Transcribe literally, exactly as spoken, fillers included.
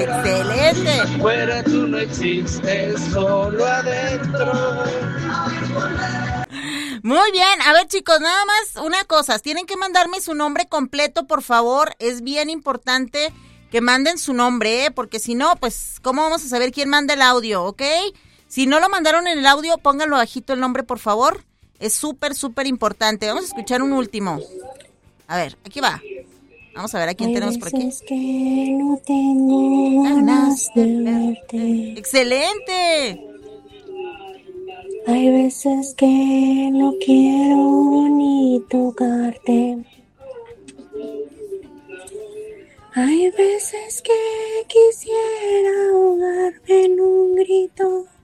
Excelente. Fuera tú no existes, solo adentro. Muy bien, a ver chicos, nada más una cosa, tienen que mandarme su nombre completo, por favor, es bien importante que manden su nombre, ¿eh? Porque si no, pues, ¿cómo vamos a saber quién manda el audio, ok? Si no lo mandaron en el audio, pónganlo bajito el nombre, por favor, es súper, súper importante. Vamos a escuchar un último. A ver, aquí va. Vamos a ver a quién Hay tenemos por aquí. veces que no tengo ganas de verte. ¡Excelente! Hay veces que no quiero ni tocarte. Hay veces que quisiera ahogarme en un grito.